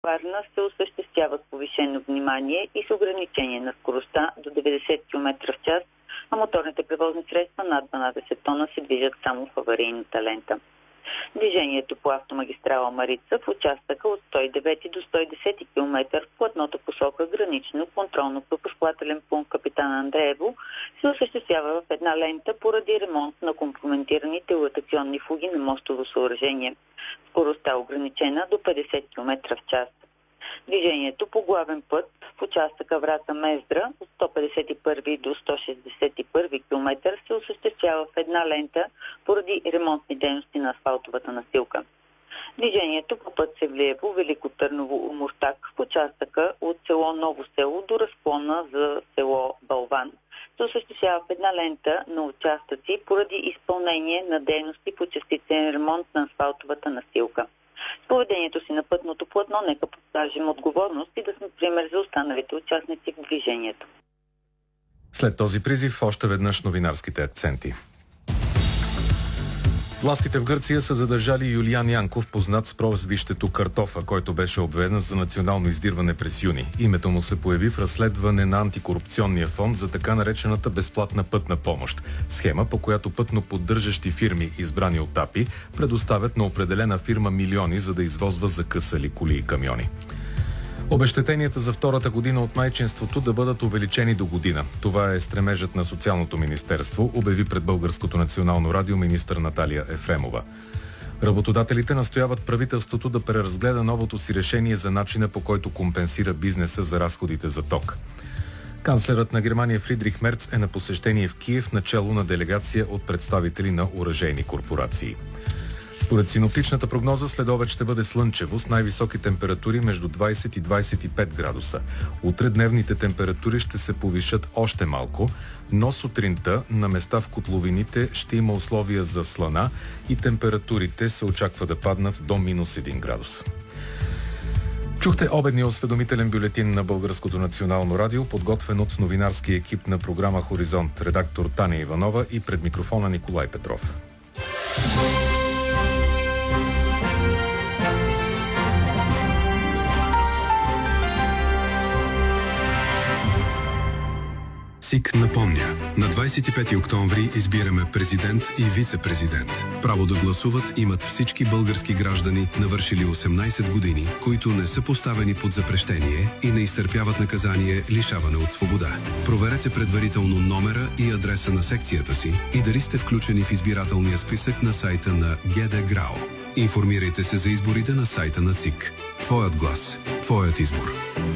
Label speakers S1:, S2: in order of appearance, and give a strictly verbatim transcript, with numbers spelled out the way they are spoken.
S1: Варна се осъществява с повишено внимание и с ограничение на скоростта до деветдесет километра в час, а моторните превозни средства над дванадесет тона се движат само в аварийната лента. Движението по автомагистрала Марица в участъка от сто и девети до сто и десети километър в платната посока гранично контролно-пропускателен пункт Капитан Андреево се осъществява в една лента поради ремонт на компрометираните латационни фуги на мостово съоръжение. Скоростта е ограничена до петдесет километра в час. Движението по главен път в участъка Враца-Мездра от сто петдесет и първи до сто шестдесет и първи километър се осъществява в една лента поради ремонтни дейности на асфалтовата настилка. Движението по път Севлиево, Велико Търново, Омуртак в участъка от село Ново село до разклона за село Балван се осъществява в една лента на участъци поради изпълнение на дейности по частичен ремонт на асфалтовата настилка. С поведението си на пътното платно нека покажем отговорност и да сме пример за останалите участници в движението.
S2: След този призив още веднъж новинарските акценти. Властите в Гърция са задържали Юлиан Янков, познат с прозвището Картофа, който беше обвинен за национално издирване през юни. Името му се появи в разследване на антикорупционния фонд за така наречената безплатна пътна помощ. Схема, по която пътно поддържащи фирми, избрани от АПИ, предоставят на определена фирма милиони, за да извозва закъсали коли и камиони. Обезщетенията за втората година от майчинството да бъдат увеличени до година. Това е стремежът на Социалното министерство, обяви пред Българското национално радио министър Наталия Ефремова. Работодателите настояват правителството да преразгледа новото си решение за начина, по който компенсира бизнеса за разходите за ток. Канцлерът на Германия Фридрих Мерц е на посещение в Киев начело на делегация от представители на оръжейни корпорации. Според синоптичната прогноза следобед ще бъде слънчево с най-високи температури между двадесет и двадесет и пет градуса. Утре дневните температури ще се повишат още малко, но сутринта на места в котловините ще има условия за слана и температурите се очаква да паднат до минус един градус. Чухте обедния осведомителен бюлетин на Българското национално радио, подготвен от новинарския екип на програма Хоризонт, редактор Таня Иванова и пред микрофона Николай Петров.
S3: СИК напомня, на двадесет и пети октомври избираме президент и вице-президент. Право да гласуват имат всички български граждани, навършили осемнадесет години, които не са поставени под запрещение и не изтърпяват наказание лишаване от свобода. Проверете предварително номера и адреса на секцията си и дали сте включени в избирателния списък на сайта на ГД ГРАО. Информирайте се за изборите на сайта на ЦИК. Твоят глас, твоят избор.